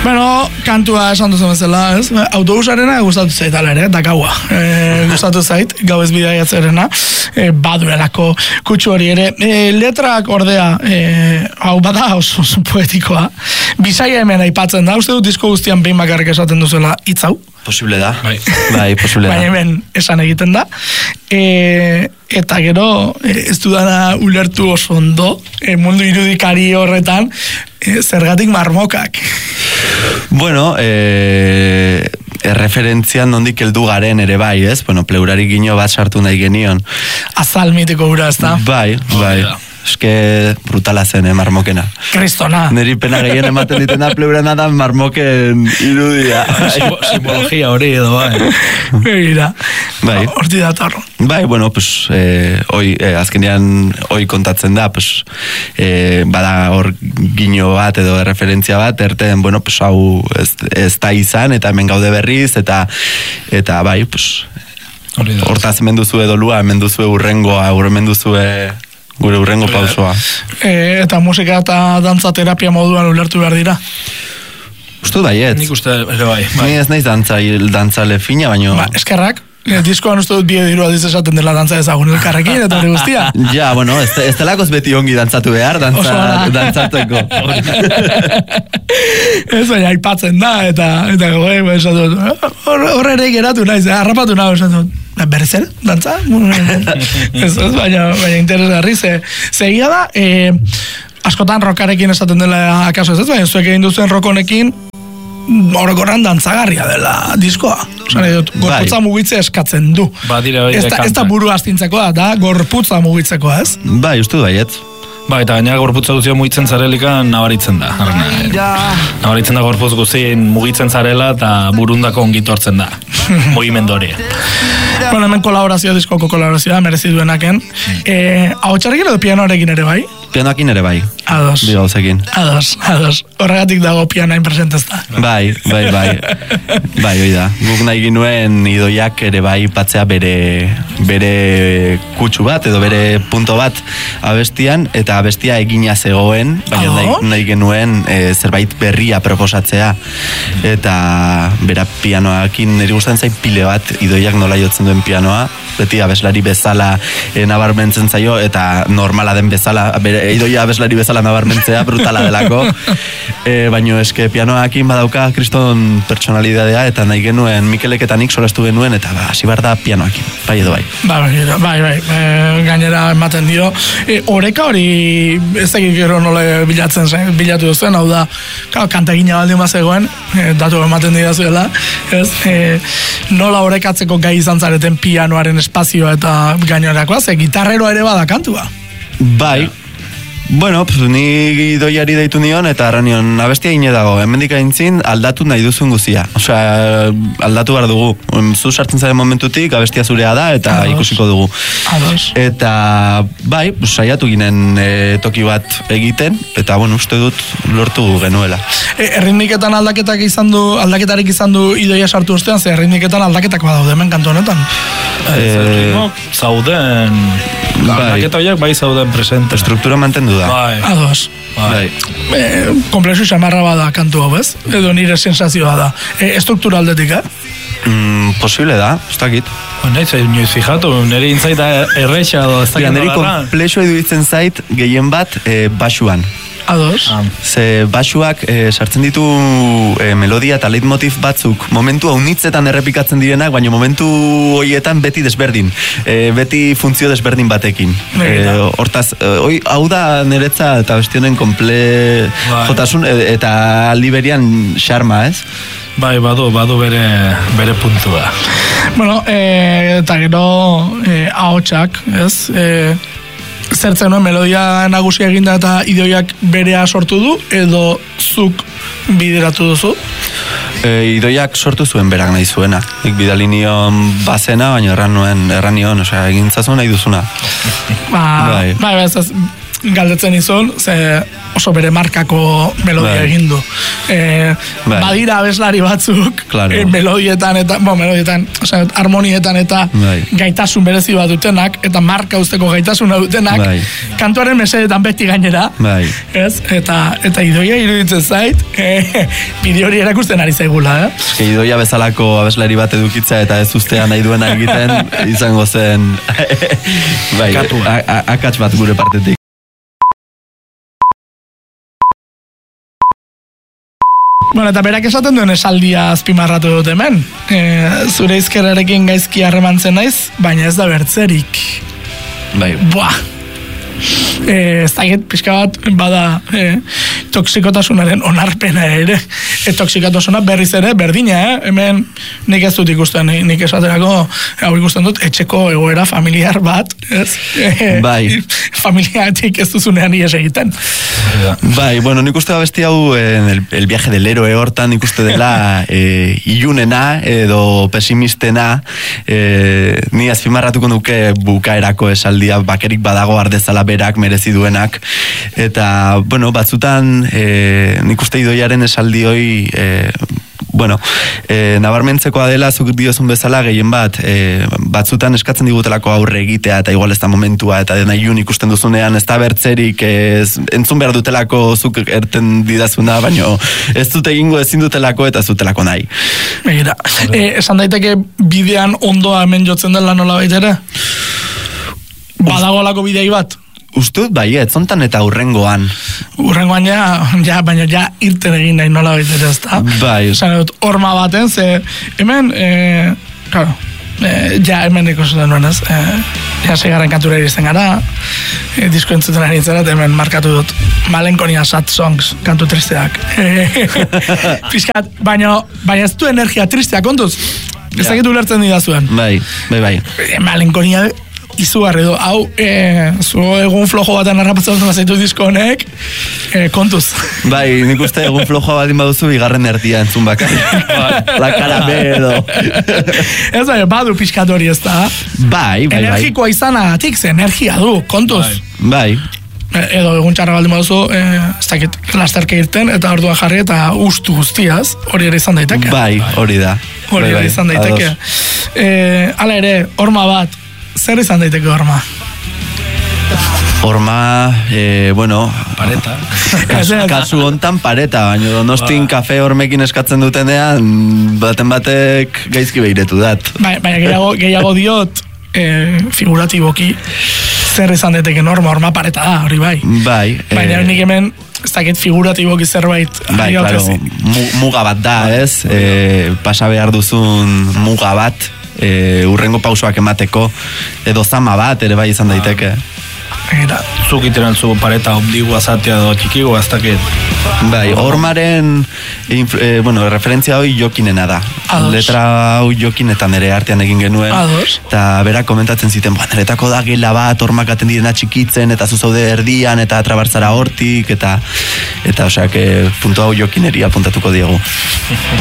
Bueno, kantua esan duzen bezala, ez? Autobusarena gustatu zaitala ere, da gaua. Gustatu zait, gau ez bidaiatzerena, baduelako kutsu hori ere. Letrak ordea, hau bada oso poetikoa. Bisaia hemen aipatzen da, uste dut disko guztian behin bakarrik esaten duzuela hitz hau. Posible da. Bai, posible da. Baina hemen esan egiten da. Eta gero, ez dudana ulertu oso ondo, mundu irudikari horretan, zergatik marmokak. Bueno, referentzian nondik heldu garen ere bai, ez? Bueno, pleurari gino bat sartu nahi genion. Azal mitiko gura, ez da? Bai. Eske brutala zen, marmokena. Kristona. Neri pena gehien ematen ditena pleurana da marmoken irudia. Simbologia hori edo, bai. Begira. Bai. Horti datorro. Bai, bueno, pues, azkenean hoi kontatzen da, pues, bada hor gino bat edo referentzia bat, erten, bueno, pues, hau ez da izan, eta hemen gaude berriz, eta bai, pues, hortaz hemen duzue dolua, hemen duzue urrengoa, hemen duzue gure urrengo pausoa. Eta musika eta dantza terapia moduan ulertu behar dira. Ustu baiet. Nik uste ere bai. Ni ez naiz dantzale fina, baino... Eskerrak. Diskoan uste dut bi edo hiru aldiz esaten dela dantza ezagun elkarrekin, eta hori guztia. Ja, bueno, ez delakoz beti ongi dantzatu behar, dantzatzeko. Ez baina aipatzen da, eta horre ere geratu naiz, harrapatu nahi esan dut. Berriz ere, dantza? Ez, baina interesgarri, zegia da, askotan rockarekin esaten dela akaso ez, baina zuek egin duzen rock honekin, orokorran dantzagarria dela diskoa. Gorputza mugitzea eskatzen du. Ez da buru astintzekoa, da gorputza mugitzekoa, ez? Bai, uste baiet. Ba, eta gaina gorputza guztia mugitzen zarelikan nabaritzen da. Nabaritzen da gorputz guztien mugitzen zarela eta burundako ongitu hartzen da. Mugimendu hori. Bueno, hemen diskoko kolaborazioa, merezi duenaken. Ahotsarekin edo pianoarekin ere bai? Pianoakin ere bai. Ados. Bi gauzekin. Ados. Horregatik dago pianoain presentezta. Bai, hoi da. Guk nahi ginuen Idoiak ere bai patzea bere kutsu bat, edo bere punto bat abestian, eta abestia egina zegoen, baina nahi genuen zerbait berria proposatzea. Eta bera pianoakin niri gustatzen zait pile bat Idoiak nola jotzen duen pianoa, beti abeslari bezala nabarmentzen zaio, eta normala den bezala, Idoia abeslari bezala nabarmentzea, brutala delako. Baina eske pianoakin badauka kriston pertsonalidadea, eta nahi genuen Mikelek eta nik solestu genuen, eta hasi behar da pianoakin, bai edo bai. Bai, gainera ematen dio. Oreka hori ez egin gero nola bilatu duzuen, hau da, kantagina baldin bazegoen, datu ematen dira zuela, nola orekatzeko gai izan zareten pianoaren espazioa eta gainerakoa, gitarrero ere bada kantua. Bai. Bueno, ni Idoiari deitu nion, eta arranion, abestia ine dago, hemendik aintzin aldatu nahi duzun guzia. Osea, aldatu behar dugu. Zu sartzen zaren momentutik, abestia zurea da, eta ikusiko dugu. Eta, bai, saiatu ginen toki bat egiten, eta, bueno, uste dut lortu genuela. Erritmiketan aldaketarik izan du Idoia sartu ostean, ze erritmiketan aldaketak badaude hemen kantu honetan. Zauden, aldaketa horiek bai zauden presente. Struktura mantendu da. Ados. Komplexu xamarra bada kantu hau, ez? Edo nire sensazioa da. Estruktura aldetik, Posible da, ez dakit. Naiz, inoiz fijatu, nire intzaita erreixa edo ez dakit. Nire komplexu eduitzen zait gehien bat basuan. Ados. Ze basuak sartzen ditu melodia eta leitmotiv batzuk momentu haunitzetan errepikatzen direnak, baina momentu horietan beti desberdin. Beti funtzio desberdin batekin. Hortaz, hau da niretza eta bestionen jotasun eta aldi berian xarma, ez? Bai, badu bere puntua. Bueno, eta gero ahotsak, ez? Zertzen nuen melodia nagusia eginda eta Idoiak berea sortu du, edo zuk bideratu duzu? Idoiak sortu zuen berak nahi zuena. Nik bidali nion bazena, baina erran nion, egin zazun nahi duzuna. galdetzen izun, ze oso bere markako melodia egin du. Badira abeslari batzuk, melodietan eta, osea, harmonietan eta gaitasun berezi bat dutenak, eta marka usteko gaitasuna dutenak, kantuaren mesedetan beti gainera, ez? Eta Idoia iruditzen zait, bideo hori erakusten ari zaigula, Idoia bezalako abeslari bat edukitza eta ez ustea nahi duena egiten, izango zen akats bat gure partetik. Bueno, eta berak esaten duen esaldia azpimarratu dut hemen. Zure izkerrarekin gaizki harremantzen naiz, baina ez da bertzerik. Buah! Ez dakit, pixka bat, bada toksikotasunaren onarpena ere. Toksikotasuna berriz ere, berdina, hemen nik ez dut ikusten, nik esaterako, hau ikusten dut, etxeko egoera familiar bat, ez? Familiatik ez duzunean ies egiten. Bueno, nik uste abesti hau, el viaje del héroe hortan, nik uste dela ilunena edo pesimistena, ni azpimarratuko nuke bukaerako esaldia, bakerik badago ardezala berak merezi duenak, eta, bueno, batzutan nik uste Idoiaren esaldi hoi nabarmentzekoa dela, zuk diozun bezala gehien bat, batzutan eskatzen digutelako aurre egitea, eta igual ez da momentua, eta dena ilun ikusten duzunean, ez da bertzerik, entzun behar dutelako zuk erten didazuna, baina ez dut egingo ezin dutelako, eta ez dutelako nahi. Begira, esan daiteke bidean ondoa hemen jotzen dela nola baitere? Badagolako bidei bat? Ustut, ez zontan eta urrengoan. Urrengoan baina irten egin nahi nola baitere ez da. Zan dut, horma baten, ze hemen, claro, hemen ikusten nuen ez, segarren kantura iristen gara, disko entzuten ari nintzen, hemen markatu dut, Malenkonia Sad Songs, kantu tristeak. Piskat, baina ez du energia tristeak, kontuz? Ez dakit ulertzen didazuen. Bai. Malenkonia izugarri du, hau, zu egun flojo baten arrapatzen zaitu disko honek, kontuz. Nik uste egun flojo batin baduzu, bigarren erdia entzun bakar. La cara edo. Ez badu pixkat hori ez da. Energikoa izanatik, ze energia du, kontuz. Edo egun txarra baldin baduzu, ez dakit, lasterke irten, eta ordua jarri eta ustu guztiaz, hori ere izan daiteke. Hori da. Hori ere izan daiteke. Hala ere, horma bat, zer izan daiteke horma? Horma, pareta. Kasu hontan pareta, baina Donostin kafe hormekin eskatzen dutenean, baten batek gaizki behiretu dat. Baina gehiago diot, figuratiboki, zer izan daiteke horma pareta da, hori bai. Baina nik hemen, ez dakit figuratiboki zerbait. Claro, muga bat da, ez? Pasa behar duzun muga bat, urrengo pausoak emateko, edo zama bat ere bai izan daiteke. Zuk iteran zu pareta omdigu azatea edo txikigu aztaket. Hormaren referentzia hoi Jokinena da. Letra hau Jokinetan ere artean egin genuen. Eta berak komentatzen ziten, niretako da gela bat, hormak aten direna txikitzen, eta zuzaude erdian, eta trabartzara hortik, eta osea, puntu hau Jokineri apuntatuko diegu.